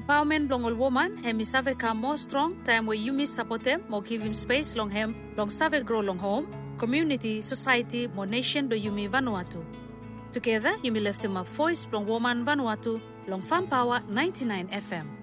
empowerment long all woman hemi save ka more strong time where you miss support them more give him space long hem long save grow long home community society more nation do yumi Vanuatu. Together you may lift him up voice long woman Vanuatu long Farm Power 99 FM.